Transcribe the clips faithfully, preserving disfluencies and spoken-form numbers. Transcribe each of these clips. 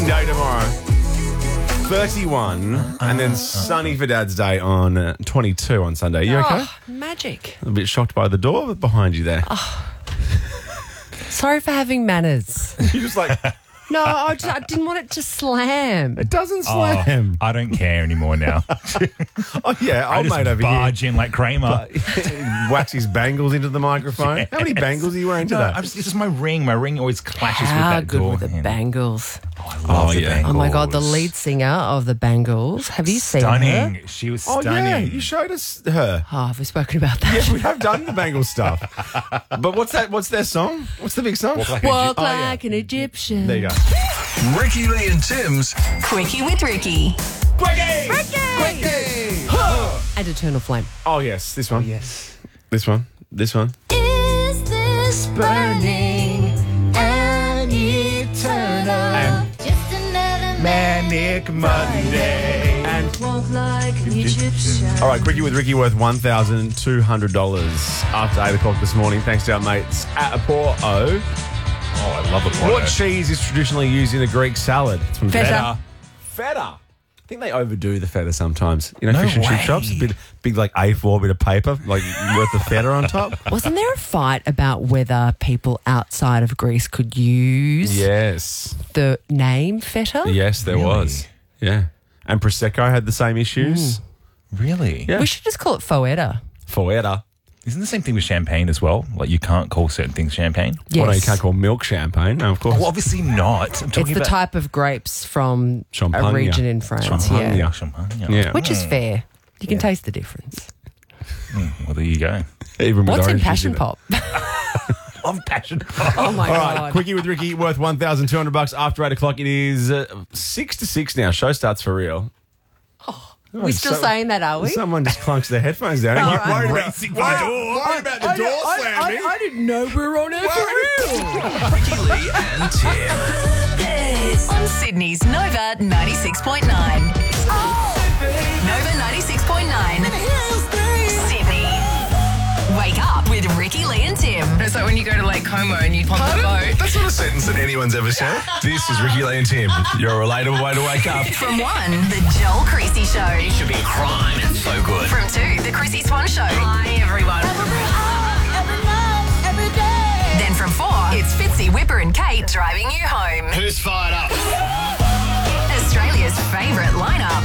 day tomorrow. thirty-one, and then sunny for Dad's Day on uh, twenty-two on Sunday. You okay? Oh, magic. A bit shocked by the door behind you there. Sorry for having manners. You're just like, No, I, just, I didn't want it to slam. it doesn't slam. Oh, I don't care anymore now. Oh, yeah, I old just mate over here. barge in like Kramer. Wax his bangles into the microphone. How many bangles are you wearing No, today? I'm just, this is my ring. My ring always clashes How with that good door. were the handle. Bangles? Oh, I love Oh, the yeah. Bangles. Oh, my God, the lead singer of the Bangles. Have you seen Stunning. her? She was Oh, stunning. yeah, you showed us her. Oh, have we spoken about that? Yes, we have done the Bangle stuff. But what's that? What's their song? What's the big song? Walk like an Walk Oh, yeah. like an Egyptian. There you go. Ricky Lee and Tim's Quickie with Ricky. And Eternal Flame. Oh, yes, this one. Yes. This one. This one. Is this burning and eternal? And Just another Manic Monday. And walk like an Egyptian. all right, Quickie with Ricky worth one thousand two hundred dollars after eight o'clock this morning, thanks to our mates at Apor O. Oh, I love the photo. What cheese is traditionally used in a Greek salad? It's from Feta. Feta. I think they overdo the feta sometimes. You know, No fish and chip way. shops, a bit, big like A four bit of paper, like worth of feta on top. Wasn't there a fight about whether people outside of Greece could use Yes. the name feta? Yes, there Really? was. Yeah. And Prosecco had the same issues. Really? Yeah. We should just call it Foeta. Feta. Isn't the same thing with champagne as well? Like you can't call certain things champagne. Yes. Well, no, you can't call milk champagne. No, of course. Oh, obviously not. I'm It's talking the about type of grapes from Champagne. a region in France, Champagne. yeah. Oh, champagne. Yeah. Which is fair. You can taste the difference. Well, there you go. Even with What's in orange juice Passion it. Pop? Love passion. Oh my All right, God. Quickie with Ricky worth one thousand two hundred bucks after eight o'clock. It is uh, six to six now. Show starts for real. We're still so- saying that, are we? Someone just clunks their headphones down. All You're right. worried about, Racing for the door. worried about the door slamming. didn't know we were on air for real. Ricky Lee and Tim. On Sydney's Nova ninety-six point nine. Nova ninety-six point nine. Sydney. Wake up with Ricky, Lee and Tim. It's like when you go to Lake Como and you pump the boat. That's not a sentence that anyone's ever said. This is Ricky Lee and Tim. Your relatable way to wake up. From one, The Joel Creasy Show. It should be a crime. It's so good. From two, The Chrissy Swan Show. Hi, everyone. Then from four, it's Fitzy, Whipper and Kate driving you home. Who's fired up? Australia's favourite lineup.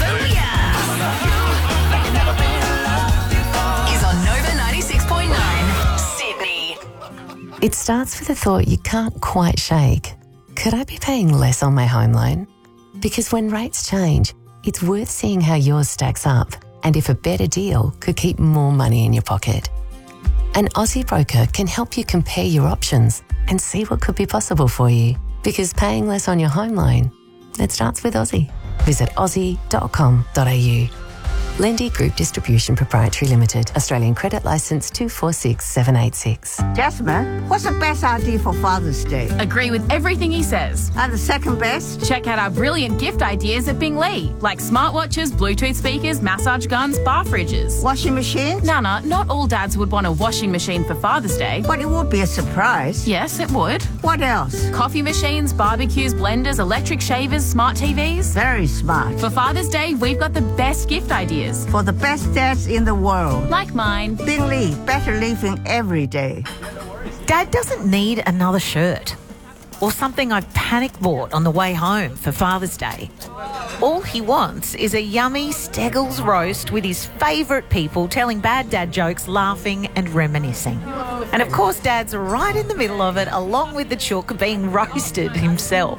Is on Nova ninety-six point nine, Sydney. It starts with a thought you can't quite shake. Could I be paying less on my home loan? Because when rates change, it's worth seeing how yours stacks up and if a better deal could keep more money in your pocket. An Aussie broker can help you compare your options and see what could be possible for you. Because paying less on your home loan, it starts with Aussie. Visit aussie dot com dot a u. Lendy Group Distribution Proprietary Limited. Australian Credit Licence two four six seven eight six. Jasmine, what's the best idea for Father's Day? Agree with everything he says. And the second best? Check out our brilliant gift ideas at Binglee, like smartwatches, Bluetooth speakers, massage guns, bar fridges. Washing machines? Nana, not all dads would want a washing machine for Father's Day. But it would be a surprise. Yes, it would. What else? Coffee machines, barbecues, blenders, electric shavers, smart T Vs. Very smart. For Father's Day, we've got the best gift ideas. For the best dads in the world. Like mine. Bingley, better living every day. Dad doesn't need another shirt or something I've panic bought on the way home for Father's Day. All he wants is a yummy Steggles roast with his favourite people telling bad dad jokes, laughing and reminiscing. And of course, Dad's right in the middle of it, along with the chook being roasted himself.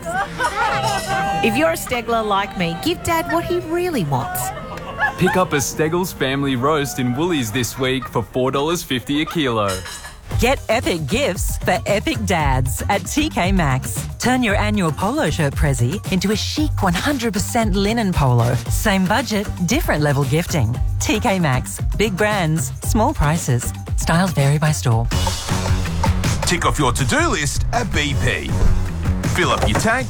If you're a Stegler like me, give Dad what he really wants. Pick up a Steggles family roast in Woolies this week for four dollars fifty a kilo. Get epic gifts for epic dads at T K Maxx. Turn your annual polo shirt prezi into a chic one hundred percent linen polo. Same budget, different level gifting. T K Maxx. Big brands, small prices. Styles vary by store. Tick off your to-do list at B P. Fill up your tank.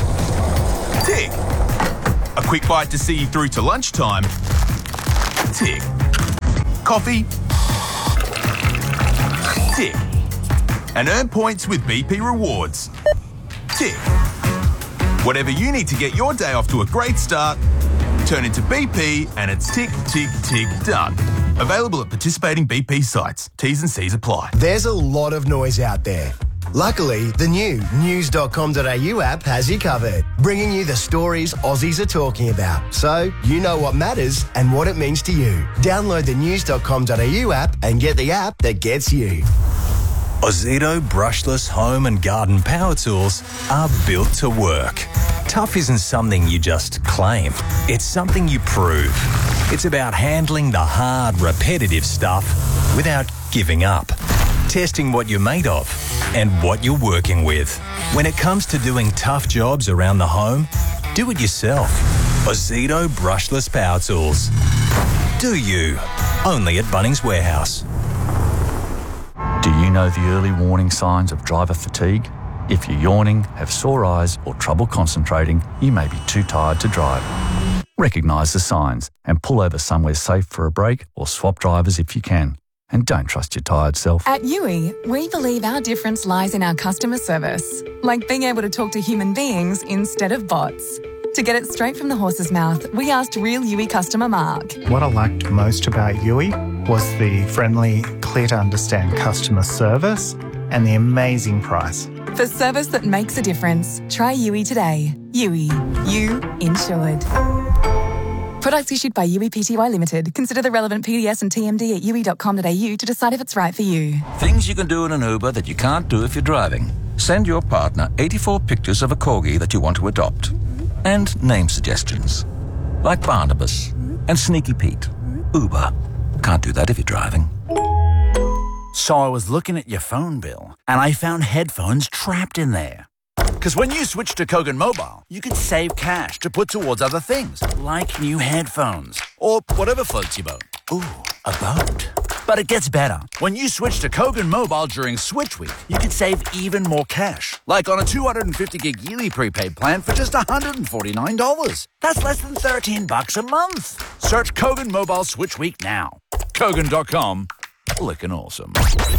Tick. A quick bite to see you through to lunchtime. Tick. Coffee. Tick. And earn points with B P Rewards. Tick. Whatever you need to get your day off to a great start, turn into B P and it's tick, tick, tick, done. Available at participating B P sites. T's and C's apply. There's a lot of noise out there. Luckily, the new news dot com dot a u app has you covered, bringing you the stories Aussies are talking about, so you know what matters and what it means to you. Download the news dot com dot a u app and get the app that gets you. Ozito brushless home and garden power tools are built to work. Tough isn't something you just claim. It's something you prove. It's about handling the hard, repetitive stuff without giving up. Testing what you're made of and what you're working with. When it comes to doing tough jobs around the home, do it yourself. Ozito brushless power tools. Do you? Only at Bunnings Warehouse. Do you know the early warning signs of driver fatigue? If you're yawning, have sore eyes or trouble concentrating, you may be too tired to drive. Recognise the signs and pull over somewhere safe for a break or swap drivers if you can. And don't trust your tired self. At U I, we believe our difference lies in our customer service, like being able to talk to human beings instead of bots. To get it straight from the horse's mouth, we asked real U I customer Mark. What I liked most about U I was the friendly, clear to understand customer service and the amazing price. For service that makes a difference, try U I today. U I. You insured. Products issued by U I Pty Limited. Consider the relevant P D S and T M D at u i dot com dot a u to decide if it's right for you. Things you can do in an Uber that you can't do if you're driving. Send your partner eighty-four pictures of a corgi that you want to adopt. And name suggestions. Like Barnabas and Sneaky Pete. Uber. Can't do that if you're driving. So I was looking at your phone bill and I found headphones trapped in there. Because when you switch to Kogan Mobile, you can save cash to put towards other things, like new headphones or whatever floats your boat. Ooh, a boat. But it gets better. When you switch to Kogan Mobile during Switch Week, you can save even more cash. Like on a two hundred fifty gig yearly prepaid plan for just one hundred forty-nine dollars. That's less than thirteen bucks a month. Search Kogan Mobile Switch Week now. Kogan dot com. Looking awesome.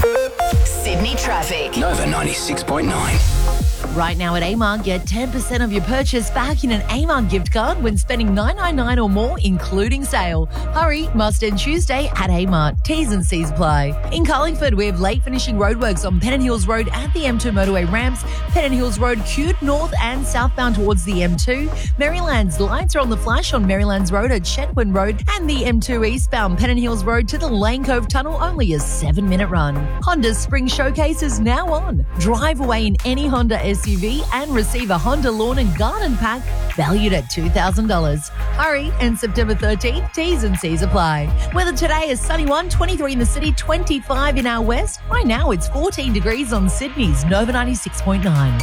Sydney traffic. Nova ninety-six point nine. Right now at Amart, get ten percent of your purchase back in an Amart gift card when spending nine hundred ninety-nine dollars or more, including sale. Hurry, must end Tuesday at Amart. T's and C's apply. In Carlingford, we have late finishing roadworks on Pennant Hills Road at the M two motorway ramps, Pennant Hills Road queued north and southbound towards the M two. Maryland's lights are on the flash on Maryland's Road at Chetwynd Road, and the M two eastbound Pennant Hills Road to the Lane Cove Tunnel, only a seven minute run. Honda's Spring Showcase is now on. Drive away in any Honda S U V and receive a Honda Lawn and Garden Pack valued at two thousand dollars. Hurry, and September thirteenth, T's and C's apply. Weather today is sunny one, twenty-three in the city, twenty-five in our west. Right now it's fourteen degrees on Sydney's Nova ninety-six point nine.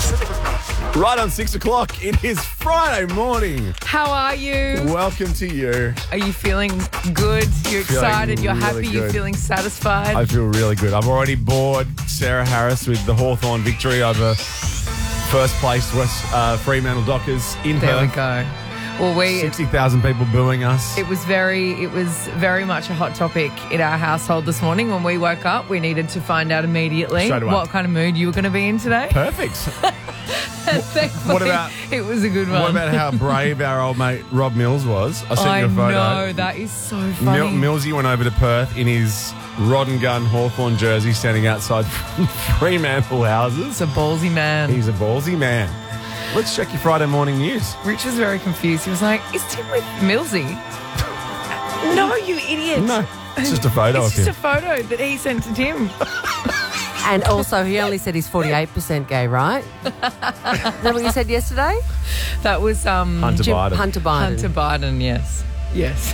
Right on six o'clock, it is Friday morning. How are you? Welcome to you. Are you feeling good? You're Feeling excited? You're really happy? good. You're feeling satisfied? I feel really good. I've already bored Sarah Harris with the Hawthorn victory over first place West uh, Fremantle Dockers in There Perth. we go. Well, we sixty thousand people booing us. It was very, it was very much a hot topic in our household this morning. When we woke up, we needed to find out immediately Straight away. what kind of mood you were going to be in today. Perfect. Thankfully, What about- it was a good one. What about how brave our old mate Rob Mills was? I sent I you a photo. know, that is so Mil- funny. Millsy went over to Perth in his rod and gun Hawthorn jersey, standing outside Fremantle houses. It's a ballsy man. He's a ballsy man. Let's check your Friday morning news. Rich was very confused. He was like, is Tim with Millsy? No, you idiot. No, it's just a photo It's of just him. a photo that he sent to Tim. And also, he only said he's forty-eight percent gay, right? Is that what you said yesterday? That was um, Hunter Jim- Biden. Hunter Biden. Hunter Biden, yes. Yes.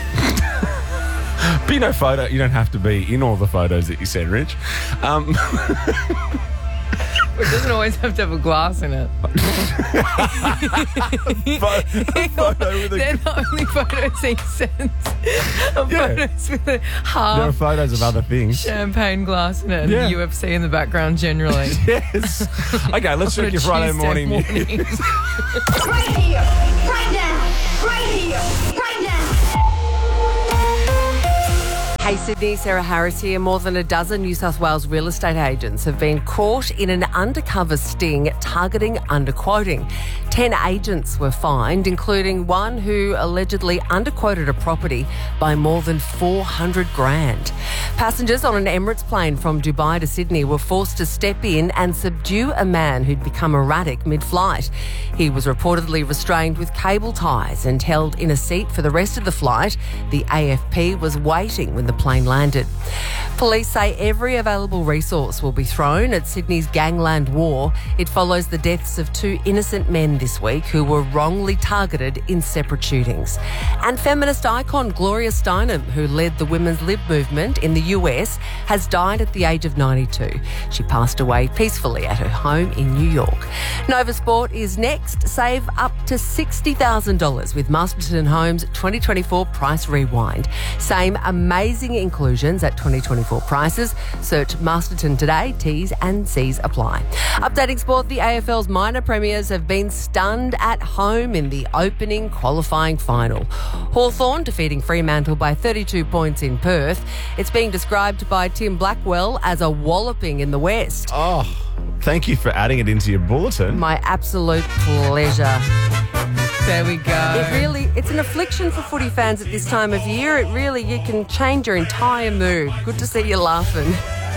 But you know, photo, you don't have to be in all the photos that you send, Rich. Um, It doesn't always have to have a glass in it. photo with a- They're the only photos he sends. Of Yeah. Photos with a there are half photos of other things. champagne glass in it and Yeah. U F C in the background generally. Yes. Okay, let's On check a your Friday Tuesday morning news. morning. Right here, right now, right here, right now. Hey Sydney, Sarah Harris here. More than a dozen New South Wales real estate agents have been caught in an undercover sting targeting underquoting. Ten agents were fined, including one who allegedly underquoted a property by more than four hundred grand. Passengers on an Emirates plane from Dubai to Sydney were forced to step in and subdue a man who'd become erratic mid-flight. He was reportedly restrained with cable ties and held in a seat for the rest of the flight. The A F P was waiting when the plane landed. Police say every available resource will be thrown at Sydney's gangland war. It follows the deaths of two innocent men this week who were wrongly targeted in separate shootings. And feminist icon Gloria Steinem, who led the women's lib movement in the U S, has died at the age of ninety-two. She passed away peacefully at her home in New York. Nova Sport is next. Save up to sixty thousand dollars with Masterton Homes twenty twenty-four Price Rewind. Same amazing inclusions at twenty twenty-four prices. Search Masterton today. T's and C's apply. Updating sport, the A F L's minor premiers have been stunned at home in the opening qualifying final. Hawthorn defeating Fremantle by thirty-two points in Perth. It's being described by Tim Blackwell as a walloping in the West. Oh, thank you for adding it into your bulletin. My absolute pleasure. There we go. It really, it's an affliction for footy fans at this time of year. It really, you can change your entire mood. Good to see you laughing.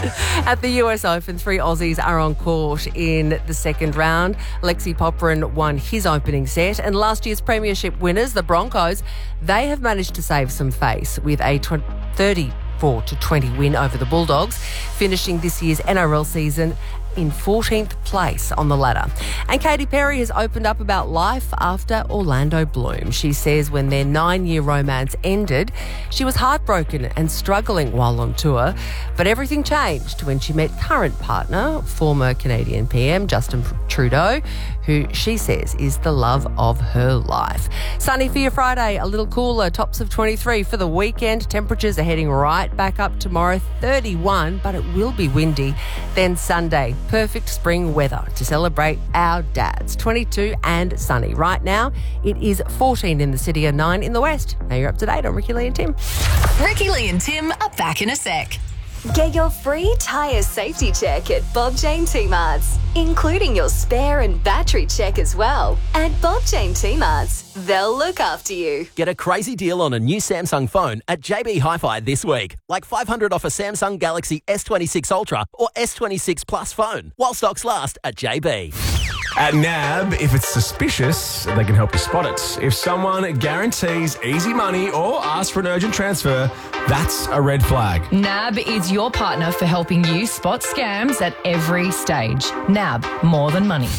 At the U S Open, three Aussies are on court in the second round. Lexi Popperin won his opening set, and last year's premiership winners, the Broncos, they have managed to save some face with a thirty-four to twenty win over the Bulldogs, finishing this year's N R L season in fourteenth place on the ladder. And Katy Perry has opened up about life after Orlando Bloom. She says when their nine-year romance ended, she was heartbroken and struggling while on tour, but everything changed when she met current partner, former Canadian P M Justin Trudeau, who she says is the love of her life. Sunny for your Friday, a little cooler, tops of twenty-three for the weekend. Temperatures are heading right back up tomorrow, thirty-one, but it will be windy. Then Sunday, perfect spring weather to celebrate our dads. twenty-two and sunny. Right now, it is fourteen in the city and nine in the west. Now you're up to date on Ricky Lee and Tim. Ricky Lee and Tim are back in a sec. Get your free tyre safety check at Bob Jane T-Marts, including your spare and battery check as well. At Bob Jane T-Marts, they'll look after you. Get a crazy deal on a new Samsung phone at J B Hi-Fi this week. Like five hundred dollars off a Samsung Galaxy S twenty-six Ultra or S twenty-six Plus phone, while stocks last at J B. At N A B, if it's suspicious, they can help you spot it. If someone guarantees easy money or asks for an urgent transfer, that's a red flag. N A B is your partner for helping you spot scams at every stage. N A B, more than money.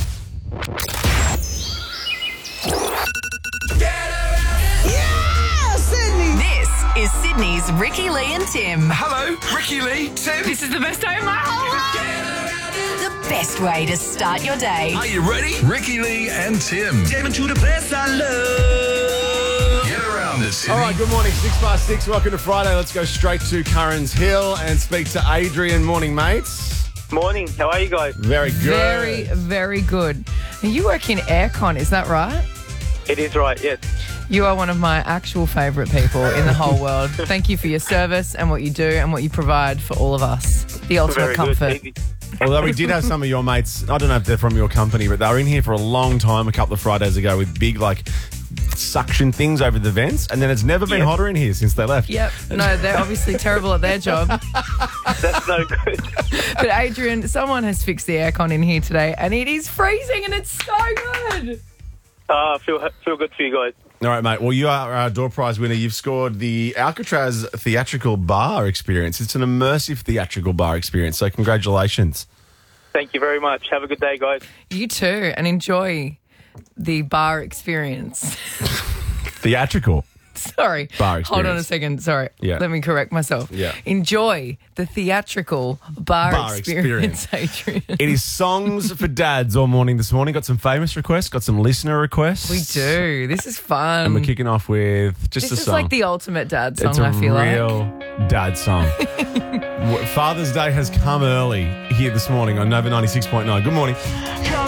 Yeah, Sydney! This is Sydney's Ricky Lee and Tim. Hello, Ricky Lee, Tim. This is the best day of my whole life. The best way to start your day. Are you ready? Ricky Lee and Tim. Tim to the place I love. Get around this, Sydney. All right, good morning. Six past six. Welcome to Friday. Let's go straight to Curran's Hill and speak to Adrian. Morning, mates. Morning. How are you guys? Very good. Very, very good. You work in aircon, is that right? It is right, yes. You are one of my actual favourite people in the whole world. Thank you for your service and what you do and what you provide for all of us. The ultimate Very comfort. Good, Although we did have some of your mates, I don't know if they're from your company, but they were in here for a long time a couple of Fridays ago with big, like, suction things over the vents, and then it's never been Yep. hotter in here since they left. Yep. No, they're obviously terrible at their job. That's no good. But Adrian, someone has fixed the aircon in here today, and it is freezing, and it's so good. Uh, feel feel good for you guys. All right, mate. Well, you are our door prize winner. You've scored the Alcatraz theatrical bar experience. It's an immersive theatrical bar experience, so congratulations. Thank you very much. Have a good day, guys. You too, and enjoy the bar experience. Theatrical. Sorry. Bar experience. Hold on a second. Sorry. Yeah. Let me correct myself. Yeah. Enjoy the theatrical bar, Bar experience, Adrian. It is songs for dads all morning this morning. Got some famous requests, got some listener requests. We do. This is fun. And we're kicking off with just this a is song. like the ultimate dad song, It's a I feel real like. dad song. Father's Day has come early here this morning on Nova ninety-six point nine. Good morning.